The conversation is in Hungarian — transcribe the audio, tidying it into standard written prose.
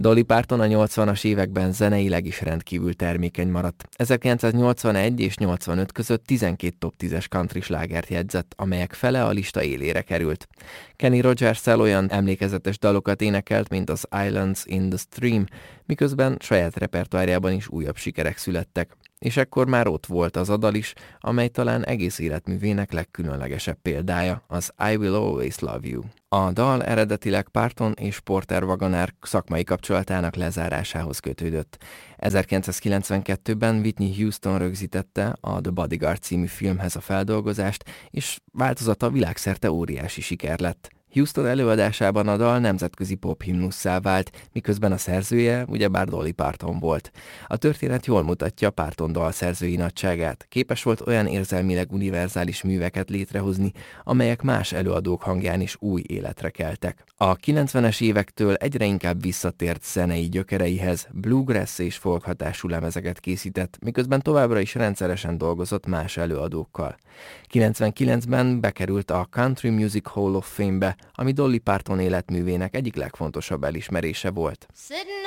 Dolly Parton a 80-as években zeneileg is rendkívül termékeny maradt. 1981 és 85 között 12 top 10-es country slágert jegyzett, amelyek fele a lista élére került. Kenny Rogers-szel olyan emlékezetes dalokat énekelt, mint az Islands in the Stream, miközben saját repertoárjában is újabb sikerek születtek. És ekkor már ott volt az a dal is, amely talán egész életművének legkülönlegesebb példája, az I Will Always Love You. A dal eredetileg Parton és Porter Wagoner szakmai kapcsolatának lezárásához kötődött. 1992-ben Whitney Houston rögzítette a The Bodyguard című filmhez a feldolgozást, és változata világszerte óriási siker lett. Houston előadásában a dal nemzetközi pophimnusszá vált, miközben a szerzője ugyebár Dolly Parton volt. A történet jól mutatja Parton dalszerzői nagyságát. Képes volt olyan érzelmileg univerzális műveket létrehozni, amelyek más előadók hangján is új életre keltek. A 90-es évektől egyre inkább visszatért zenei gyökereihez, bluegrass és folk hatású lemezeket készített, miközben továbbra is rendszeresen dolgozott más előadókkal. 99-ben bekerült a Country Music Hall of Fame-be, ami Dolly Parton életművének egyik legfontosabb elismerése volt. Sitting